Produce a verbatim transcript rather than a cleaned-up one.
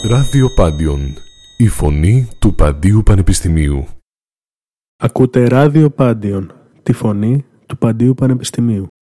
Ράδιο Πάντιον, η φωνή του Παντίου Πανεπιστημίου. Ακούτε Ράδιο Πάντιον, τη φωνή του Παντίου Πανεπιστημίου.